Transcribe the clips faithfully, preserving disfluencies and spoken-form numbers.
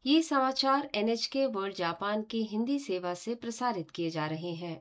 ये समाचार NHK world Japan की हिंदी सेवा से प्रसारित किए जा रहे हैं।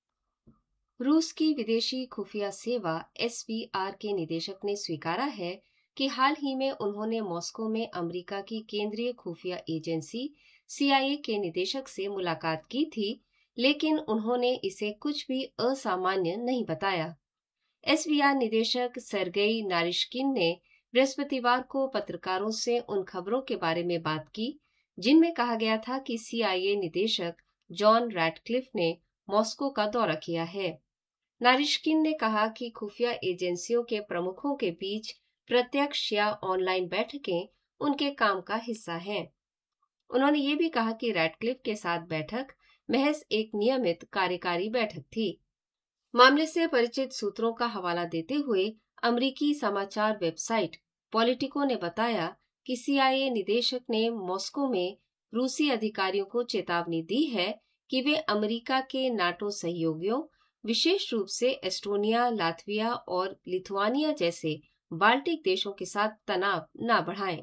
रूस की विदेशी खुफिया सेवा एसवीआर के निदेशक ने स्वीकारा है कि हाल ही में उन्होंने मॉस्को में अमेरिका की केंद्रीय खुफिया एजेंसी सीआईए के निदेशक से मुलाकात की थी, लेकिन उन्होंने इसे कुछ भी असामान्य नहीं बताया। एसवीआर निदेशक सर्गेई नारिश्किन ने बृहस्पतिवार को पत्रकारों से उन खबरों के बारे में बात की जिनमें कहा गया था कि सीआईए निदेशक जॉन रैटक्लिफ ने मॉस्को का दौरा किया है। नारिश्किन ने कहा कि खुफिया एजेंसियों के प्रमुखों के बीच प्रत्यक्ष या ऑनलाइन बैठकें उनके काम का हिस्सा हैं। उन्होंने ये भी कहा कि रैटक्लिफ के साथ बैठक महज एक नियमित कार्यकारी बैठक थी। मामले से परिचित सूत्रों का हवाला देते हुए अमेरिकी समाचार वेबसाइट पॉलिटिको ने बताया कि सीआईए निदेशक ने मॉस्को में रूसी अधिकारियों को चेतावनी दी है कि वे अमेरिका के नाटो सहयोगियों, विशेष रूप से एस्टोनिया, लातविया और लिथुआनिया जैसे बाल्टिक देशों के साथ तनाव न बढ़ाएं।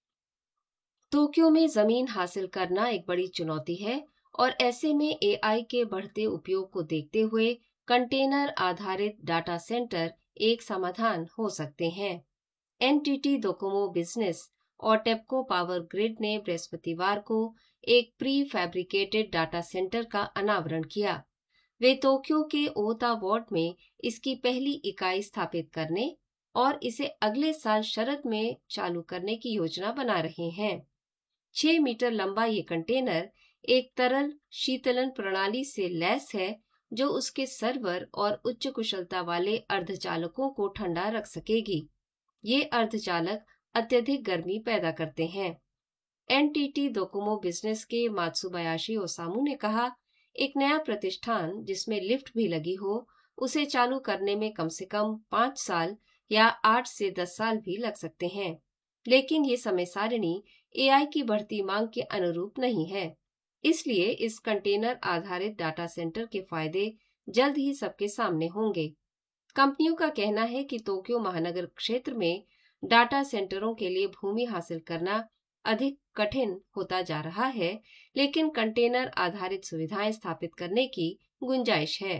टोक्यो में जमीन हासिल करना एक बड़ी चुनौती है और ऐसे में एआई के बढ़ते उपयोग को देखते हुए कंटेनर आधारित डाटा सेंटर एक समाधान हो सकते हैं। एनटीटी डोकोमो बिजनेस और टेप्को पावर ग्रिड ने बृहस्पतिवार को एक प्री फैब्रिकेटेड डाटा सेंटर का अनावरण किया। वे टोक्यो के ओहता वार्ड में इसकी पहली इकाई स्थापित करने और इसे अगले साल शरद में चालू करने की योजना बना रहे हैं। छह मीटर लंबा ये कंटेनर एक तरल शीतलन प्रणाली से लैस है जो उसके सर्वर और उच्च कुशलता वाले अर्धचालकों को ठंडा रख सकेगी। ये अर्धचालक अत्यधिक गर्मी पैदा करते हैं। एनटीटी डोकोमो बिजनेस के मात्सुबायाशी ओसामू ने कहा, एक नया प्रतिष्ठान जिसमें लिफ्ट भी लगी हो, उसे चालू करने में कम से कम पांच साल या आठ से दस साल भी लग सकते हैं, लेकिन ये समय सारिणी एआई की बढ़ती मांग के अनुरूप नहीं है। इसलिए इस कंटेनर आधारित डाटा सेंटर के फायदे जल्द ही सबके सामने होंगे। कंपनियों का कहना है कि टोक्यो महानगर क्षेत्र में डाटा सेंटरों के लिए भूमि हासिल करना अधिक कठिन होता जा रहा है, लेकिन कंटेनर आधारित सुविधाएं स्थापित करने की गुंजाइश है।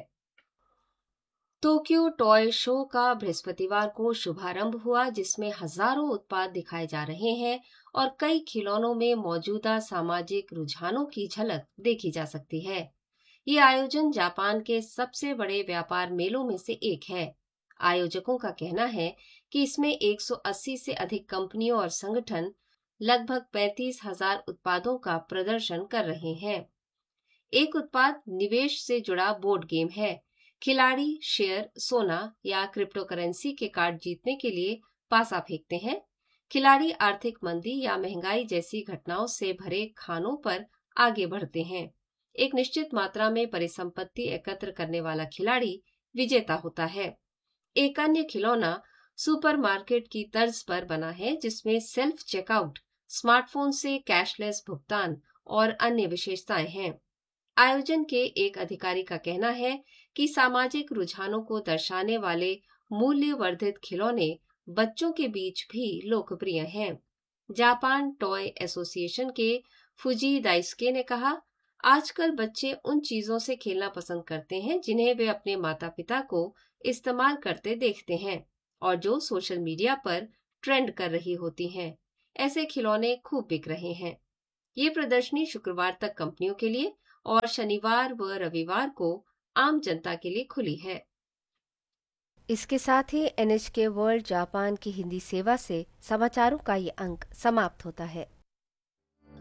टोक्यो टॉय शो का बृहस्पतिवार को शुभारंभ हुआ, जिसमें हजारों उत्पाद दिखाए जा रहे हैं और कई खिलौनों में मौजूदा सामाजिक रुझानों की झलक देखी जा सकती है। ये आयोजन जापान के सबसे बड़े व्यापार मेलों में से एक है। आयोजकों का कहना है कि इसमें एक सौ अस्सी से अधिक कंपनियों और संगठन लगभग पैंतीस हजार उत्पादों का प्रदर्शन कर रहे हैं। एक उत्पाद निवेश से जुड़ा बोर्ड गेम है। खिलाड़ी शेयर, सोना या क्रिप्टो करेंसी के कार्ड जीतने के लिए पासा फेंकते हैं। खिलाड़ी आर्थिक मंदी या महंगाई जैसी घटनाओं से भरे खानों पर आगे बढ़ते हैं। एक निश्चित मात्रा में परिसंपत्ति एकत्र करने वाला खिलाड़ी विजेता होता है। एक अन्य खिलौना सुपरमार्केट की तर्ज पर बना है, जिसमें सेल्फ चेकआउट, स्मार्टफोन से कैशलेस भुगतान और अन्य विशेषताएं हैं। आयोजन के एक अधिकारी का कहना है कि सामाजिक रुझानों को दर्शाने वाले मूल्य वर्धित खिलौने बच्चों के बीच भी लोकप्रिय हैं। जापान टॉय एसोसिएशन के फुजी दाइस्के ने कहा, आजकल बच्चे उन चीजों से खेलना पसंद करते हैं जिन्हें वे अपने माता पिता को इस्तेमाल करते देखते हैं और जो सोशल मीडिया पर ट्रेंड कर रही होती हैं। ऐसे खिलौने खूब बिक रहे हैं। ये प्रदर्शनी शुक्रवार तक कंपनियों के लिए और शनिवार व रविवार को आम जनता के लिए खुली है। इसके साथ ही एनएचके वर्ल्ड जापान की हिंदी सेवा से समाचारों का ये अंक समाप्त होता है।